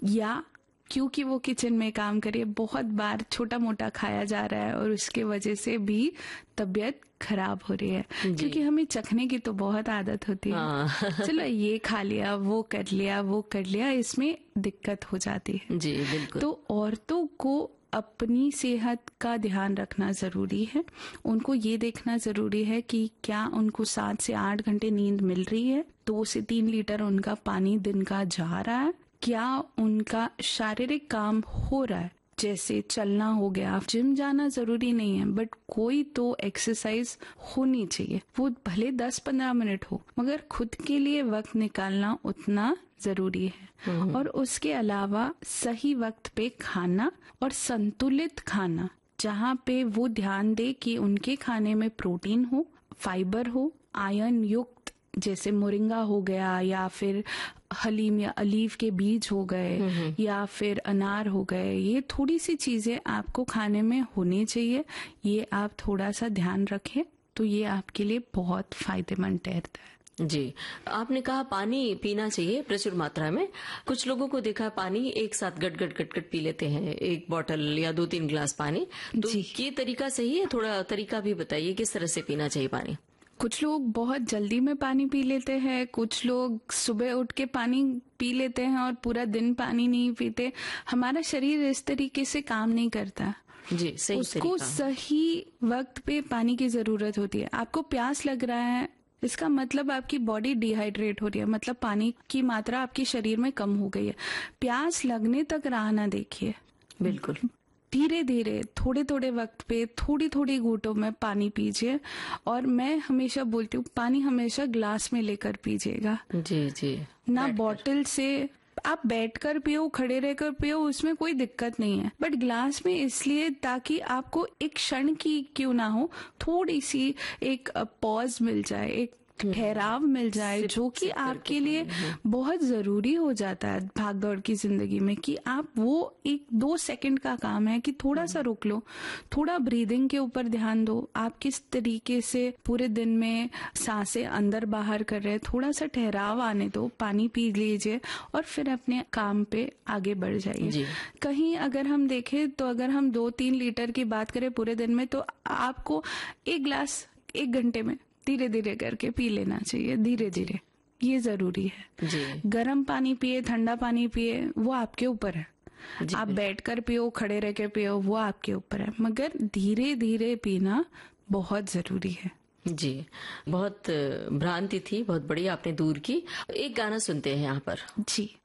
या क्योंकि वो किचन में काम करे, बहुत बार छोटा मोटा खाया जा रहा है और उसके वजह से भी तबीयत खराब हो रही है। क्योंकि हमें चखने की तो बहुत आदत होती है। हाँ। चलो ये खा लिया, वो कर लिया, वो कर लिया, इसमें दिक्कत हो जाती है। जी बिल्कुल। तो औरतों को अपनी सेहत का ध्यान रखना जरूरी है। उनको ये देखना जरूरी है कि क्या उनको 7 से 8 घंटे नींद मिल रही है, 2 से 3 लीटर उनका पानी दिन का जा रहा है, क्या उनका शारीरिक काम हो रहा है, जैसे चलना हो गया। जिम जाना जरूरी नहीं है, बट कोई तो एक्सरसाइज होनी चाहिए, वो भले 10-15 मिनट हो, मगर खुद के लिए वक्त निकालना उतना जरूरी है। और उसके अलावा सही वक्त पे खाना और संतुलित खाना, जहाँ पे वो ध्यान दे कि उनके खाने में प्रोटीन हो, फाइबर हो, आयरन युक्त, जैसे मोरिंगा हो गया, या फिर हलीम या अलीव के बीज हो गए, या फिर अनार हो गए। ये थोड़ी सी चीजें आपको खाने में होनी चाहिए। ये आप थोड़ा सा ध्यान रखें तो ये आपके लिए बहुत फायदेमंद ठहरता है। जी, आपने कहा पानी पीना चाहिए प्रचुर मात्रा में। कुछ लोगों को देखा पानी एक साथ गट गट गट गट पी लेते हैं, एक बोतल या 2-3 गिलास पानी। तो ये तरीका सही है? थोड़ा तरीका भी बताइए किस तरह से पीना चाहिए पानी। कुछ लोग बहुत जल्दी में पानी पी लेते हैं, कुछ लोग सुबह उठ के पानी पी लेते हैं और पूरा दिन पानी नहीं पीते। हमारा शरीर इस तरीके से काम नहीं करता। जी, सही उसको सही वक्त पे पानी की जरूरत होती है। आपको प्यास लग रहा है, इसका मतलब आपकी बॉडी डिहाइड्रेट हो रही है, मतलब पानी की मात्रा आपके शरीर में कम हो गई है। प्यास लगने तक राह ना देखिए, बिल्कुल धीरे धीरे थोड़े थोड़े वक्त पे थोड़ी थोड़ी घूंटों में पानी पीजिए। और मैं हमेशा बोलती हूँ, पानी हमेशा ग्लास में लेकर पीजिएगा। जी जी, ना बॉटल से। आप बैठकर पियो, खड़े रहकर पियो, उसमें कोई दिक्कत नहीं है, बट ग्लास में इसलिए ताकि आपको एक क्षण की क्यों ना हो, थोड़ी सी एक पॉज मिल जाए, एक ठहराव मिल जाए, जो कि आपके लिए बहुत जरूरी हो जाता है भागदौड़ की जिंदगी में। कि आप वो 1-2 सेकंड का काम है कि थोड़ा सा रुक लो, थोड़ा ब्रीदिंग के ऊपर ध्यान दो, आप किस तरीके से पूरे दिन में सांसें अंदर बाहर कर रहे हैं, थोड़ा सा ठहराव आने दो, पानी पी लीजिए और फिर अपने काम पे आगे बढ़ जाइए। कहीं अगर हम देखें तो अगर हम 2-3 लीटर की बात करें पूरे दिन में, तो आपको 1 गिलास 1 घंटे में धीरे धीरे करके पी लेना चाहिए, धीरे धीरे। ये जरूरी है। गर्म पानी पिए, ठंडा पानी पिए, वो आपके ऊपर है। आप बैठकर पियो, खड़े रह के पियो, वो आपके ऊपर है, मगर धीरे धीरे पीना बहुत जरूरी है। जी, बहुत भ्रांति थी, बहुत बड़ी आपने दूर की। एक गाना सुनते हैं यहाँ पर। जी।